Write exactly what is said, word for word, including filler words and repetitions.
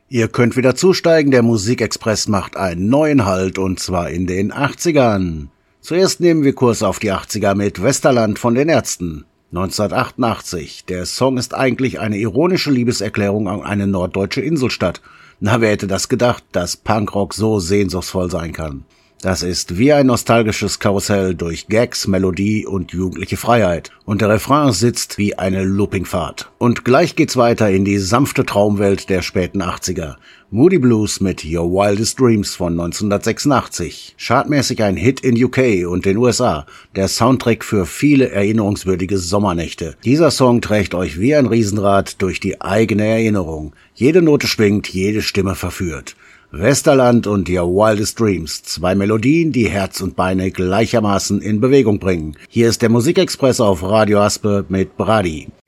Ihr könnt wieder zusteigen, der Musikexpress macht einen neuen Halt und zwar in den achtzigern. Zuerst nehmen wir Kurs auf die achtziger mit Westerland von den Ärzten. neunzehnhundertachtundachtzig. Der Song ist eigentlich eine ironische Liebeserklärung an eine norddeutsche Inselstadt. Na, wer hätte das gedacht, dass Punkrock so sehnsuchtsvoll sein kann. Das ist wie ein nostalgisches Karussell durch Gags, Melodie und jugendliche Freiheit. Und der Refrain sitzt wie eine Loopingfahrt. Und gleich geht's weiter in die sanfte Traumwelt der späten achtziger. Moody Blues mit Your Wildest Dreams von neunzehnhundertsechsundachtzig. Chartmäßig ein Hit in U K und den U S A. Der Soundtrack für viele erinnerungswürdige Sommernächte. Dieser Song trägt euch wie ein Riesenrad durch die eigene Erinnerung. Jede Note schwingt, jede Stimme verführt. Westerland und Your Wildest Dreams. Zwei Melodien, die Herz und Beine gleichermaßen in Bewegung bringen. Hier ist der Musikexpress auf Radio Aspe mit Brady.